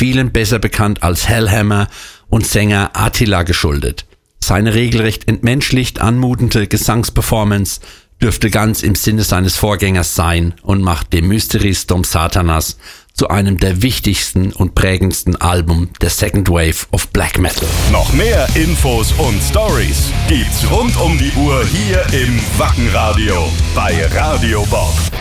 vielen besser bekannt als Hellhammer und Sänger Attila geschuldet. Seine regelrecht entmenschlicht anmutende Gesangsperformance dürfte ganz im Sinne seines Vorgängers sein und macht De Mysteries Dom Satanas zu einem der wichtigsten und prägendsten Alben der Second Wave of Black Metal. Noch mehr Infos und Stories gibt's rund um die Uhr hier im Wackenradio bei Radio Bob.